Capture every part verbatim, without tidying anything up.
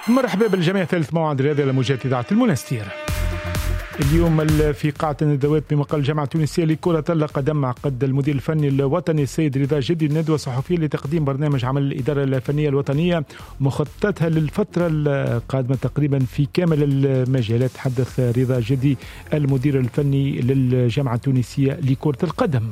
مرحبا بالجميع. ثالث موعد رياضي على موجات إذاعة المنستير. اليوم في قاعة الندوات بمقر الجامعة التونسية لكرة القدم عقد المدير الفني الوطني السيد رضا جدي الندوة الصحفية لتقديم برنامج عمل الإدارة الفنية الوطنية مخططها للفترة القادمة تقريبا في كامل المجالات. تحدث رضا جدي المدير الفني للجامعة التونسية لكرة القدم.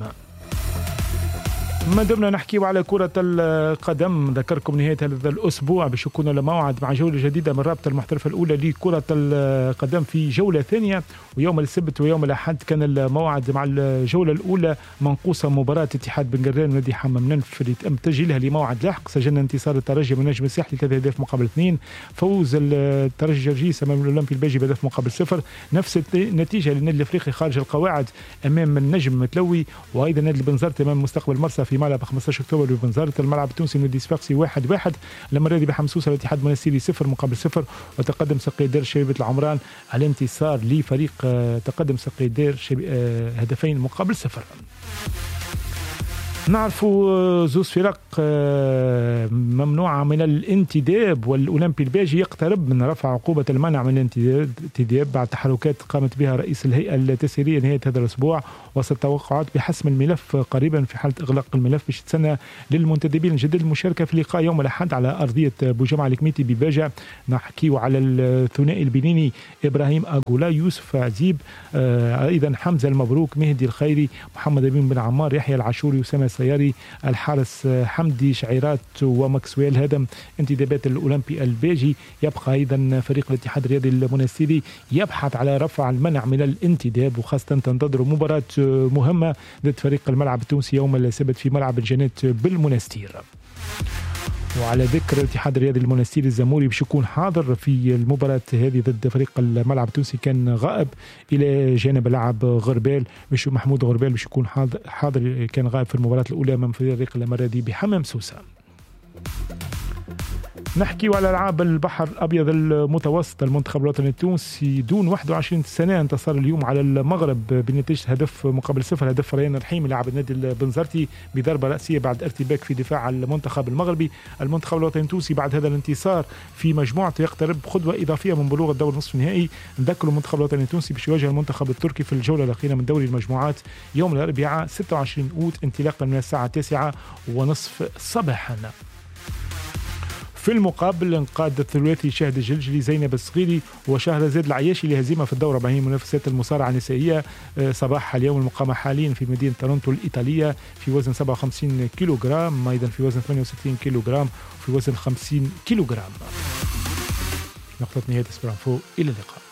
ما دمنا نحكي على كرة القدم، ذكركم نهاية هذا الأسبوع باش يكون الموعد مع جولة جديدة من الرابطة المحترفة الأولى لكرة القدم في جولة ثانية، ويوم السبت ويوم الأحد كان الموعد مع الجولة الأولى منقوصة مباراة اتحاد بن قردان ونادي حمام منف اللي تم تسجيلها لموعد لاحق. سجلنا انتصار الترجي من النجم الساحلي ثلاثة أهداف مقابل اثنين، فوز الترجي جرجيس أمام الأولمبي الباجي بهدف مقابل صفر، نفس النتيجة للنادي الأفريقي خارج القواعد أمام النجم متلوي، وأيضا نادي البنزرت أمام مستقبل مرسى في ملعب خمسة عشر أكتوبر ببنزرت. الملعب التونسي نادي صفاقسي واحد واحد، المرة دي بحمصوصة الاتحاد المنستيري صفر مقابل صفر، وتقدم سقيدير شبيبة العمران على انتصار لفريق تقدم سقيدير هدفين مقابل صفر. نعرفوا زوز فرق ممنوعة من الانتداب، والأولمبي الباجي يقترب من رفع عقوبة المنع من الانتداب بعد تحركات قامت بها رئيس الهيئة التسييرية نهاية هذا الأسبوع، وسط توقعات بحسم الملف قريبا في حالة إغلاق الملف باش تسنى للمنتدبين الجدد المشاركة في لقاء يوم الأحد على أرضية بوجمع الكميتي بباجة. نحكيو على الثنائي البنيني إبراهيم أغولا، يوسف عزيب، أيضا حمزة المبروك، مهدي الخيري، محمد أمين بن عمار، يحيى العاشوري، أسامة السياري، الحارس حمدي شعيرات وماكسويل هدم انتدابات الأولمبي الباجي. يبقى أيضا فريق الاتحاد الرياضي المنستيري يبحث على رفع المنع من الانتداب، وخاصة تنتظر مباراة مهمة ضد فريق الملعب التونسي يوم السبت في ملعب الجنات بالمنستير. وعلى ذكر الاتحاد الرياضي المنستيري الزموري باش يكون حاضر في المباراة هذه ضد فريق الملعب التونسي، كان غائب إلى جانب لاعب غربال باش محمود غربال باش يكون حاضر، كان غائب في المباراة الأولى من فريق المرادي بحمام سوسة. نحكي على ألعاب البحر الأبيض المتوسط. المنتخب الوطني التونسي دون واحد وعشرين سنة انتصر اليوم على المغرب بنتيجة هدف مقابل صفر، هدف ريان الرحيم لاعب النادي البنزرتي بضربة رأسية بعد ارتباك في دفاع المنتخب المغربي. المنتخب الوطني التونسي بعد هذا الانتصار في مجموعته يقترب خطوة إضافية من بلوغ الدور نصف النهائي. نذكروا المنتخب الوطني التونسي باش يواجه المنتخب التركي في الجولة الأخيرة من دوري المجموعات يوم الأربعاء ستة وعشرين أوت انطلاقا من الساعة تسعة ونصف صباحا. في المقابل انقاد الثلاثي شاهد الجلجلي، زينب الصغيري وشهرزاد العياشي لهزيمة في الدورة بين منافسات المصارعة النسائية صباح اليوم المقامة حاليا في مدينة تورونتو الإيطالية في وزن سبعة وخمسين كيلوغرام، أيضا في وزن ثمانية وستين كيلوغرام وفي وزن خمسين كيلوغرام. نقطة نهاية اسبرانفو، إلى اللقاء.